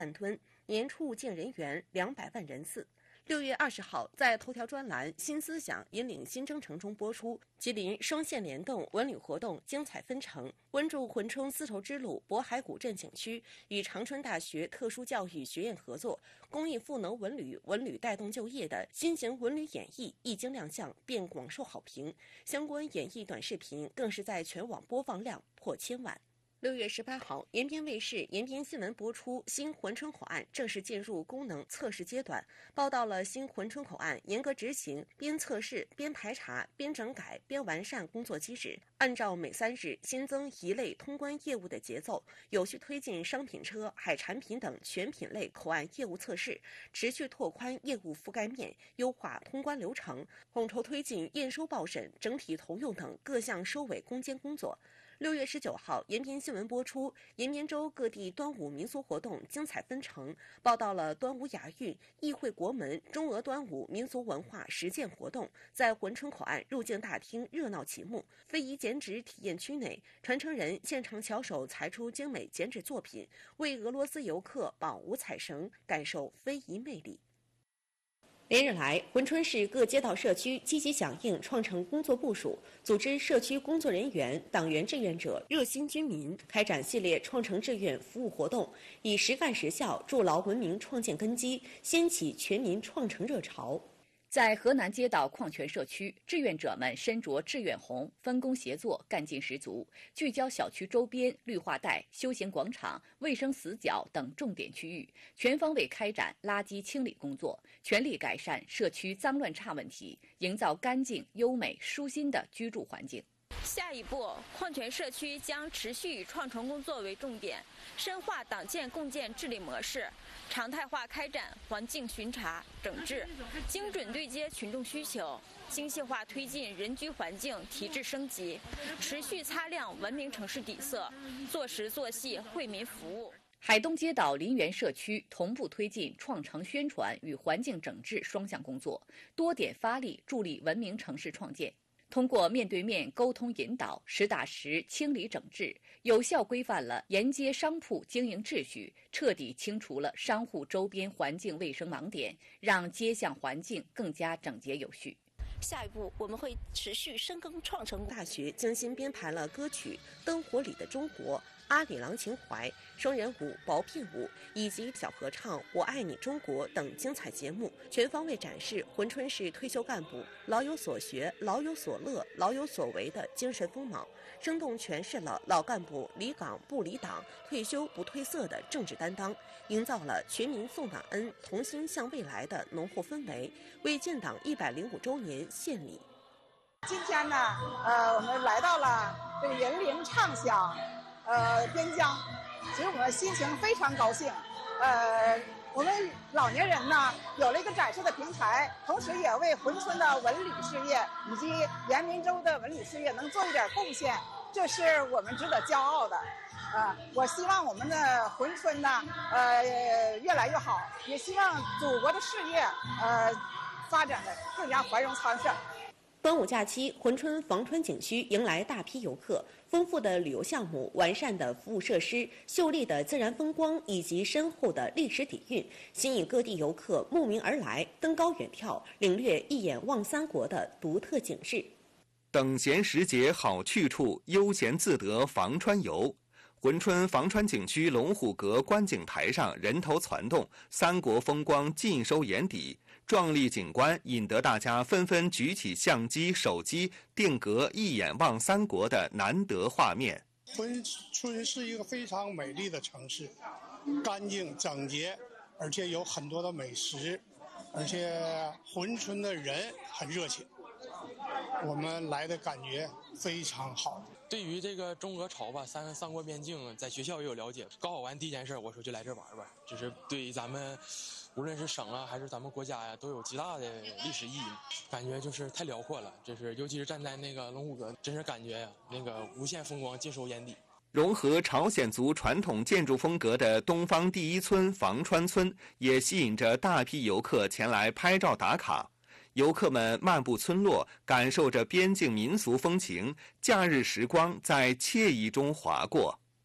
万吨，年出境人员200万人次。6月20号，在头条专栏“新思想引领新征程”中播出，吉林双线联动文旅活动精彩纷呈，关注珲春丝绸之路渤海古镇景区与长春大学特殊教育学院合作，公益赋能文旅带动就业的新型文旅演绎一经亮相便广受好评，相关演绎短视频更是在全网播放量破1000万。6月18号，延边卫视延边新闻播出新珲春口岸正式进入功能测试阶段，报道了新珲春口岸严格执行边测试边排查边整改边完善工作机制，按照每3日新增1类通关业务的节奏，有序推进商品车、海产品等全品类口岸业务测试，持续拓宽业务覆盖面，优化通关流程，统筹推进验收报审、整体投用等各项收尾攻坚工作。6月19号，延边新闻播出延边州各地端午民俗活动精彩纷呈，报道了端午雅韵、议会国门、中俄端午民俗文化实践活动在珲春口岸入境大厅热闹启幕。非遗剪纸体验区内，传承人现场巧手裁出精美剪纸作品，为俄罗斯游客绑五彩绳，感受非遗魅力。连日来，珲春市各街道社区积极响应创城工作部署，组织社区工作人员、党员志愿者、热心居民开展系列创城志愿服务活动，以实干实效筑牢文明创建根基，掀起全民创城热潮。 在河南街道矿泉社区，志愿者们身着志愿红，分工协作，干劲十足，聚焦小区周边绿化带、休闲广场、卫生死角等重点区域，全方位开展垃圾清理工作，全力改善社区脏乱差问题，营造干净、优美、舒心的居住环境。 下一步，矿泉社区将持续以创城工作为重点，深化党建共建治理模式，常态化开展环境巡查整治，精准对接群众需求，精细化推进人居环境提质升级，持续擦亮文明城市底色，做实做细惠民服务。 海东街道林园社区同步推进创城宣传与环境整治双项工作，多点发力助力文明城市创建。通过面对面沟通引导、实打实清理整治，有效规范了沿街商铺经营秩序，彻底清除了商户周边环境卫生盲点，让街巷环境更加整洁有序。 下一步，我们会持续深耕创城。 大学精心编排了歌曲《灯火里的中国》、阿里郎情怀、双人舞、薄片舞以及小合唱《我爱你中国》等精彩节目，全方位展示珲春市退休干部老有所学、老有所乐、老有所为的精神风貌，生动诠释了老干部离岗不离党、退休不褪色的政治担当，营造了全民送党恩、同心向未来的浓厚氛围，为建党105周年献礼。 今天呢，我们来到了这个银铃唱响边疆，其实我们心情非常高兴。我们老年人呢有了一个展示的平台，同时也为珲春的文旅事业以及延边州的文旅事业能做一点贡献，这是我们值得骄傲的。我希望我们的珲春呢，越来越好，也希望祖国的事业发展的更加繁荣昌盛。 端午假期，珲春防川景区迎来大批游客，丰富的旅游项目、完善的服务设施、秀丽的自然风光以及深厚的历史底蕴，吸引各地游客慕名而来，登高远眺，领略一眼望三国的独特景致。 等闲时节好去处，悠闲自得防川游。珲春防川景区龙虎阁观景台上人头攒动，三国风光尽收眼底，壮丽景观引得大家纷纷举起相机、手机，定格一眼望三国的难得画面。 珲春是一个非常美丽的城市，干净整洁，而且有很多的美食，而且珲春的人很热情，我们来的感觉非常好。 对于这个中俄朝吧，三国边境，在学校也有了解。高考完第一件事，我说就来这玩玩，这是对咱们无论是省啊还是咱们国家呀，都有极大的历史意义。感觉就是太辽阔了，就是尤其是站在那个龙虎阁，真是感觉呀，那个无限风光尽收眼底。 融合朝鲜族传统建筑风格的东方第一村防川村，也吸引着大批游客前来拍照打卡。游客们漫步村落，感受着边境民俗风情，假日时光在惬意中划过。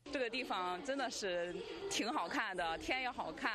这个地方真的是挺好看的，天也好看。